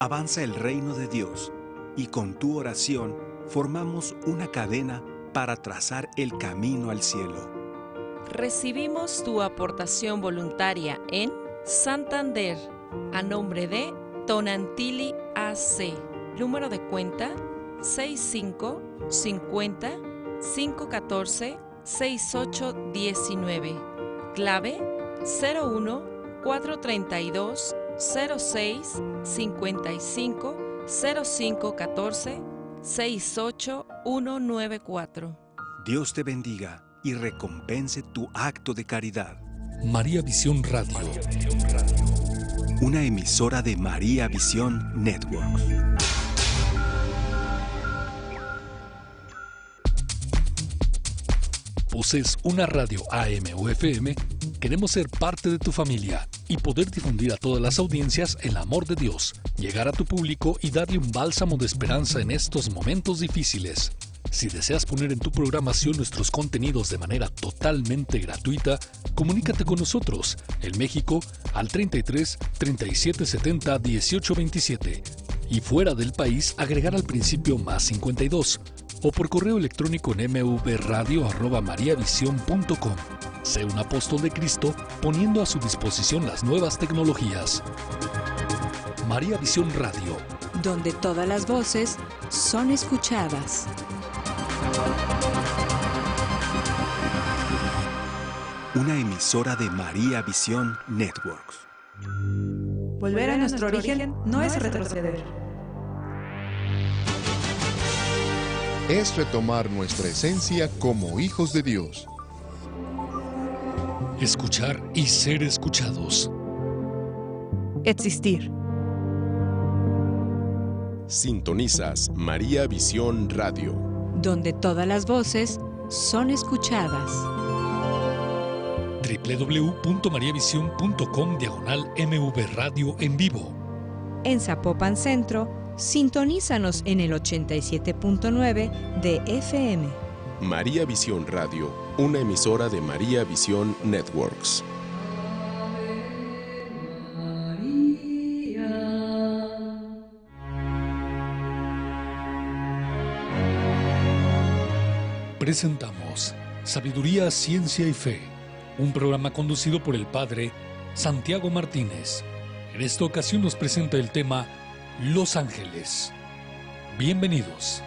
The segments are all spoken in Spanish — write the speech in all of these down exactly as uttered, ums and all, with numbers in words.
Avanza el reino de Dios y con tu oración formamos una cadena para trazar el camino al cielo. Recibimos tu aportación voluntaria en Santander, a nombre de Tonantili A C, número de cuenta seis cinco cincuenta cinco catorce sesenta y ocho diecinueve, clave cero uno cuatro treinta y dos cero seis cincuenta y cinco cero cinco catorce sesenta y ocho ciento noventa y cuatro. Dios te bendiga y recompense tu acto de caridad. María Visión Radio. Una emisora de María Visión Networks. ¿Posees una radio A M o F M? Queremos ser parte de tu familia y poder difundir a todas las audiencias el amor de Dios, llegar a tu público y darle un bálsamo de esperanza en estos momentos difíciles. Si deseas poner en tu programación nuestros contenidos de manera totalmente gratuita, comunícate con nosotros en México al treinta y tres treinta y siete setenta dieciocho veintisiete y fuera del país agregar al principio más cincuenta y dos o por correo electrónico en mvradio arroba mariavision punto com. Sé un apóstol de Cristo poniendo a su disposición las nuevas tecnologías. María Visión Radio, donde todas las voces son escuchadas. Una emisora de María Visión Networks. Volver a nuestro origen no es retroceder. Es retomar nuestra esencia como hijos de Dios. Escuchar y ser escuchados. Existir. Sintonizas María Visión Radio, donde todas las voces son escuchadas. doble u doble u doble u punto mariavision punto com diagonal M V Radio en vivo. En Zapopan Centro, sintonízanos en el ochenta y siete punto nueve de F M. María Visión Radio, una emisora de María Visión Networks. Presentamos Sabiduría, Ciencia y Fe, un programa conducido por el Padre Santiago Martínez. En esta ocasión nos presenta el tema Los Ángeles. Bienvenidos.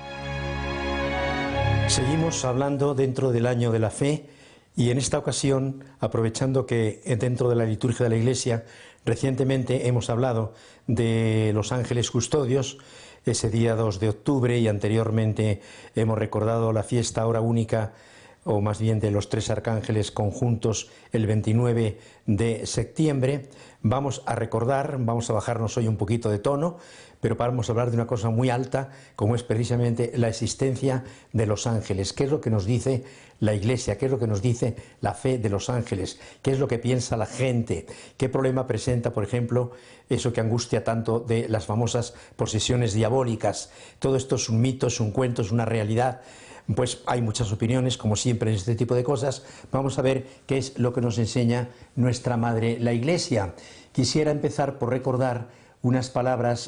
Seguimos hablando dentro del año de la fe y en esta ocasión, aprovechando que dentro de la liturgia de la Iglesia recientemente hemos hablado de los ángeles custodios, ese día dos de octubre, y anteriormente hemos recordado la fiesta hora única, o más bien de los tres arcángeles conjuntos, el veintinueve de septiembre. Vamos a recordar, vamos a bajarnos hoy un poquito de tono, pero vamos a hablar de una cosa muy alta, como es precisamente la existencia de los ángeles. ¿Qué es lo que nos dice la Iglesia? ¿Qué es lo que nos dice la fe de los ángeles? ¿Qué es lo que piensa la gente? ¿Qué problema presenta, por ejemplo, eso que angustia tanto de las famosas posesiones diabólicas? Todo esto es un mito, es un cuento, es una realidad. Pues hay muchas opiniones, como siempre en este tipo de cosas. Vamos a ver qué es lo que nos enseña nuestra Madre, la Iglesia. Quisiera empezar por recordar unas palabras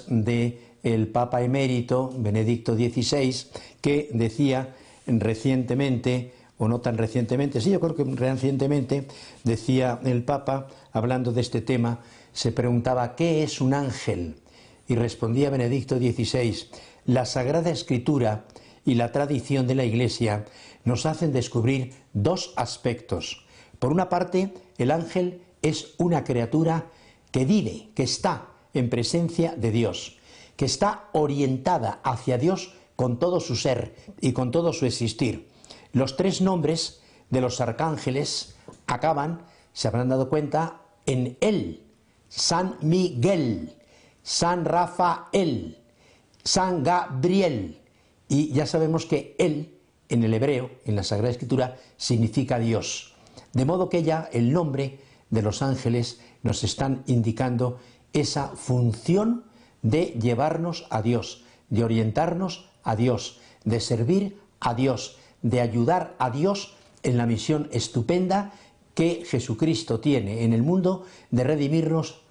del Papa emérito, Benedicto dieciséis, que decía recientemente, o no tan recientemente, sí, yo creo que recientemente, decía el Papa, hablando de este tema, se preguntaba, ¿qué es un ángel? Y respondía Benedicto dieciséis, la Sagrada Escritura y la tradición de la Iglesia nos hacen descubrir dos aspectos. Por una parte, el ángel es una criatura que vive, que está en presencia de Dios, que está orientada hacia Dios con todo su ser y con todo su existir. Los tres nombres de los arcángeles acaban, se habrán dado cuenta, en él: San Miguel, San Rafael, San Gabriel. Y ya sabemos que él, en el hebreo, en la Sagrada Escritura, significa Dios. De modo que ya el nombre de los ángeles nos están indicando esa función de llevarnos a Dios, de orientarnos a Dios, de servir a Dios, de ayudar a Dios en la misión estupenda que Jesucristo tiene en el mundo de redimirnos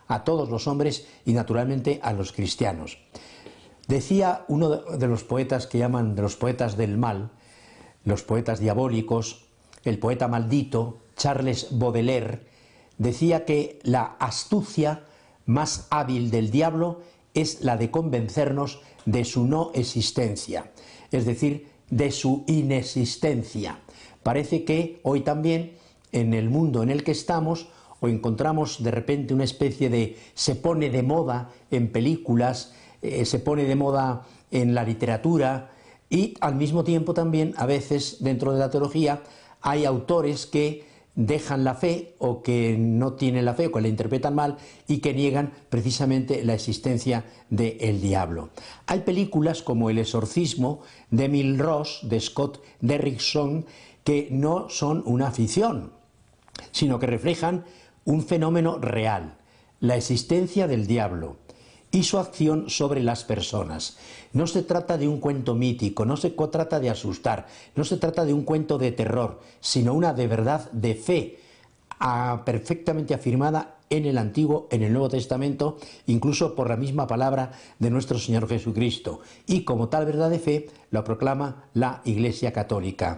a todos los hombres y naturalmente a los cristianos. Decía uno de los poetas que llaman de los poetas del mal, los poetas diabólicos, el poeta maldito, Charles Baudelaire, decía que la astucia más hábil del diablo es la de convencernos de su no existencia, es decir, de su inexistencia. Parece que hoy también, en el mundo en el que estamos, o encontramos de repente una especie de se pone de moda en películas, eh, se pone de moda en la literatura, y al mismo tiempo también a veces dentro de la teología hay autores que dejan la fe o que no tienen la fe o que la interpretan mal y que niegan precisamente la existencia del diablo. Hay películas como El exorcismo de Emile Rose, de Scott Derrickson, que no son una ficción, sino que reflejan un fenómeno real, la existencia del diablo y su acción sobre las personas. No se trata de un cuento mítico, no se trata de asustar, no se trata de un cuento de terror, sino una de verdad de fe, a, perfectamente afirmada en el Antiguo, en el Nuevo Testamento, incluso por la misma palabra de nuestro Señor Jesucristo. Y como tal verdad de fe, lo proclama la Iglesia Católica.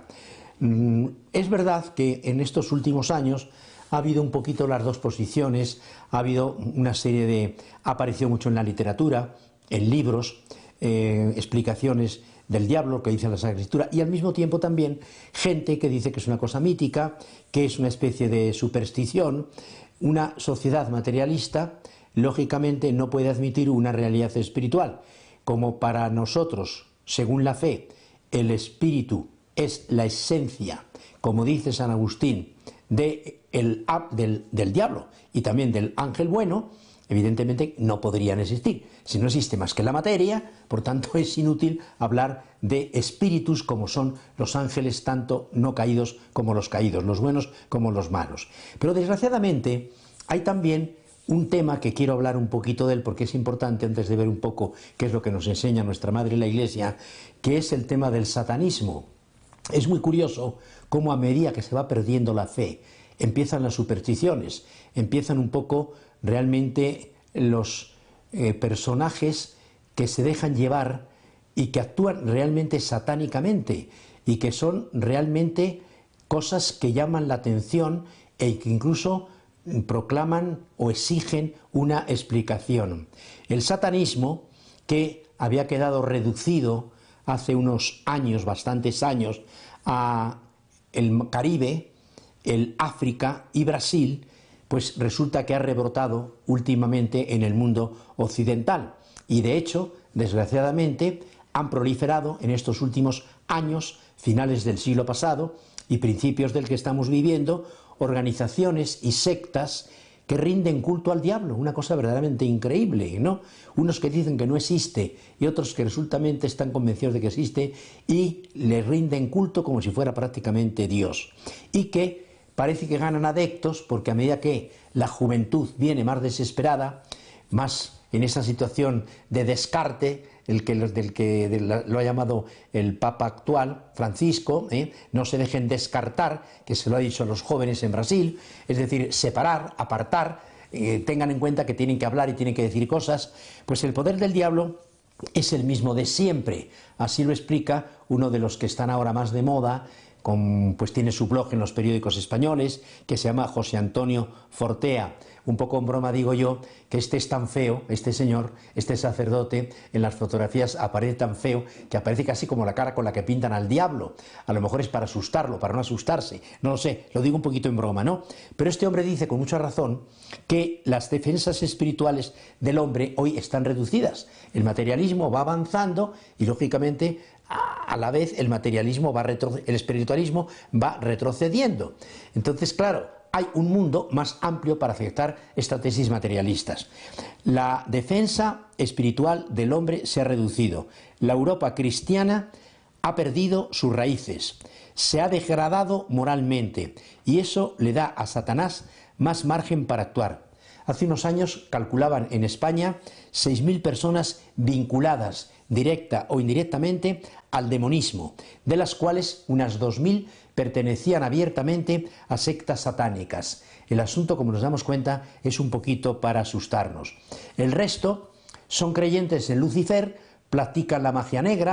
Es verdad que en estos últimos años ha habido un poquito las dos posiciones, ha habido una serie de... ha aparecido mucho en la literatura, en libros, eh, explicaciones del diablo que dice la Sagrada Escritura, y al mismo tiempo también gente que dice que es una cosa mítica, que es una especie de superstición. Una sociedad materialista, lógicamente, no puede admitir una realidad espiritual. Como para nosotros, según la fe, el espíritu es la esencia, como dice San Agustín, de el, del, del diablo y también del ángel bueno, evidentemente no podrían existir. Si no existe más que la materia, por tanto es inútil hablar de espíritus como son los ángeles, tanto no caídos como los caídos, los buenos como los malos. Pero desgraciadamente hay también un tema que quiero hablar un poquito de él porque es importante antes de ver un poco qué es lo que nos enseña nuestra Madre la Iglesia, que es el tema del satanismo. Es muy curioso cómo a medida que se va perdiendo la fe, empiezan las supersticiones, empiezan un poco realmente los eh, personajes que se dejan llevar y que actúan realmente satánicamente y que son realmente cosas que llaman la atención e que incluso proclaman o exigen una explicación. El satanismo, que había quedado reducido hace unos años, bastantes años, a el Caribe, el África y Brasil, pues resulta que ha rebrotado últimamente en el mundo occidental. Y de hecho, desgraciadamente, han proliferado en estos últimos años, finales del siglo pasado y principios del que estamos viviendo, organizaciones y sectas que rinden culto al diablo, una cosa verdaderamente increíble, ¿no? Unos que dicen que no existe y otros que resultamente están convencidos de que existe y le rinden culto como si fuera prácticamente Dios. Y que parece que ganan adeptos porque a medida que la juventud viene más desesperada, más en esa situación de descarte, el que, del que de la, lo ha llamado el Papa actual, Francisco, ¿eh? no se dejen descartar, que se lo ha dicho a los jóvenes en Brasil, es decir, separar, apartar, eh, tengan en cuenta que tienen que hablar y tienen que decir cosas, pues el poder del diablo es el mismo de siempre. Así lo explica uno de los que están ahora más de moda, con, pues tiene su blog en los periódicos españoles, que se llama José Antonio Fortea. Un poco en broma digo yo que este es tan feo, este señor, este sacerdote, en las fotografías aparece tan feo que aparece casi como la cara con la que pintan al diablo. A lo mejor es para asustarlo, para no asustarse, no lo sé, lo digo un poquito en broma, ¿no? Pero este hombre dice con mucha razón que las defensas espirituales del hombre hoy están reducidas. El materialismo va avanzando y lógicamente a la vez el materialismo va retro- el espiritualismo va retrocediendo. Entonces, claro, hay un mundo más amplio para aceptar estas tesis materialistas. La defensa espiritual del hombre se ha reducido. La Europa cristiana ha perdido sus raíces, se ha degradado moralmente y eso le da a Satanás más margen para actuar. Hace unos años calculaban en España seis mil personas vinculadas directa o indirectamente al demonismo, de las cuales unas dos mil pertenecían abiertamente a sectas satánicas. El asunto, como nos damos cuenta, es un poquito para asustarnos. El resto son creyentes en Lucifer, practican la magia negra,